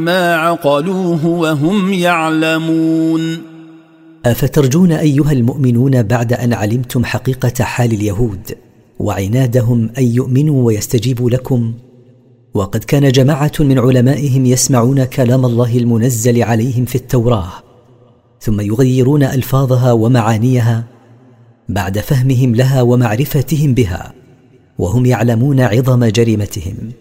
ما عقلوه وهم يعلمون. أفترجون أيها المؤمنون بعد أن علمتم حقيقة حال اليهود وعنادهم أن يؤمنوا ويستجيبوا لكم، وقد كان جماعة من علمائهم يسمعون كلام الله المنزل عليهم في التوراة ثم يغيرون ألفاظها ومعانيها بعد فهمهم لها ومعرفتهم بها وهم يعلمون عظم جريمتهم.